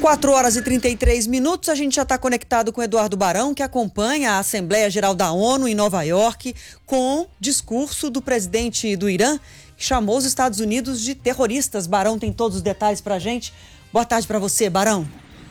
4h33, a gente já está conectado com o Eduardo Barão, que acompanha a Assembleia Geral da ONU em Nova York, com discurso do presidente do Irã, que chamou os Estados Unidos de terroristas. Barão tem todos os detalhes para a gente. Boa tarde para você, Barão.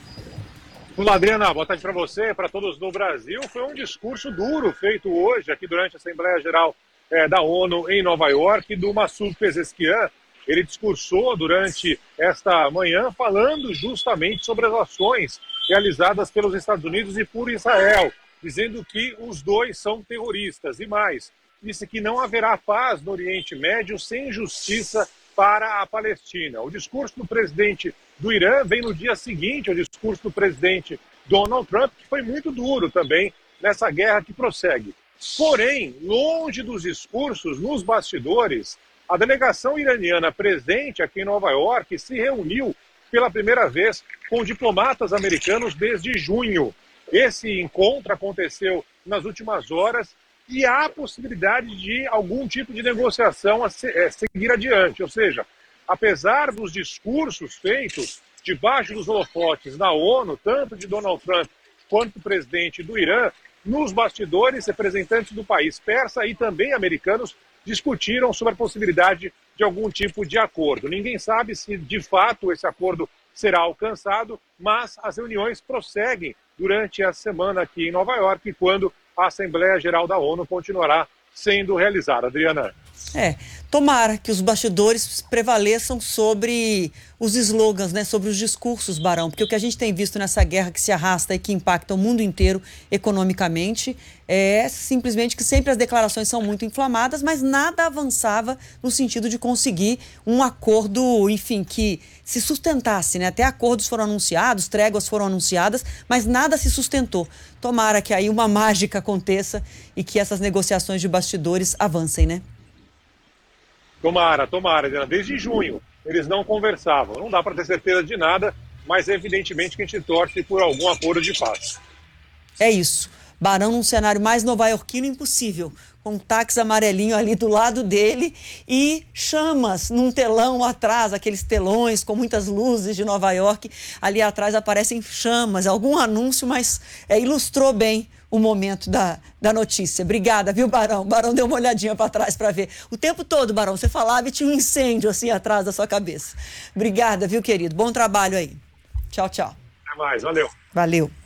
Olá, Adriana. Boa tarde para você, para todos no Brasil. Foi um discurso duro feito hoje aqui durante a Assembleia Geral da ONU em Nova York, do Massoud Pezeshkian. Ele discursou durante esta manhã falando justamente sobre as ações realizadas pelos Estados Unidos e por Israel, dizendo que os dois são terroristas. E mais, disse que não haverá paz no Oriente Médio sem justiça para a Palestina. O discurso do presidente do Irã vem no dia seguinte ao discurso do presidente Donald Trump, que foi muito duro também nessa guerra que prossegue. Porém, longe dos discursos, nos bastidores, a delegação iraniana presente aqui em Nova York se reuniu pela primeira vez com diplomatas americanos desde junho. Esse encontro aconteceu nas últimas horas e há a possibilidade de algum tipo de negociação seguir adiante. Ou seja, apesar dos discursos feitos debaixo dos holofotes da ONU, tanto de Donald Trump quanto do presidente do Irã, nos bastidores, representantes do país persa e também americanos discutiram sobre a possibilidade de algum tipo de acordo. Ninguém sabe se de fato esse acordo será alcançado, mas as reuniões prosseguem durante a semana aqui em Nova York, quando a Assembleia Geral da ONU continuará sendo realizada. Adriana. Tomara que os bastidores prevaleçam sobre os slogans, né, sobre os discursos, Barão, porque o que a gente tem visto nessa guerra que se arrasta e que impacta o mundo inteiro economicamente é simplesmente que sempre as declarações são muito inflamadas, mas nada avançava no sentido de conseguir um acordo, enfim, que se sustentasse, né? Até acordos foram anunciados, tréguas foram anunciadas, mas nada se sustentou. Tomara que aí uma mágica aconteça e que essas negociações de bastidores avancem, né? Tomara, Adriana. Desde junho eles não conversavam. Não dá para ter certeza de nada, mas evidentemente que a gente torce por algum acordo de paz. É isso. Barão num cenário mais novaiorquino impossível, com um táxi amarelinho ali do lado dele e chamas num telão atrás, aqueles telões com muitas luzes de Nova York. Ali atrás aparecem chamas, algum anúncio, mas ilustrou bem o momento da notícia. Obrigada, viu, Barão? Barão deu uma olhadinha para trás para ver. O tempo todo, Barão, você falava e tinha um incêndio assim atrás da sua cabeça. Obrigada, viu, querido? Bom trabalho aí. Tchau, tchau. Até mais, valeu. Valeu.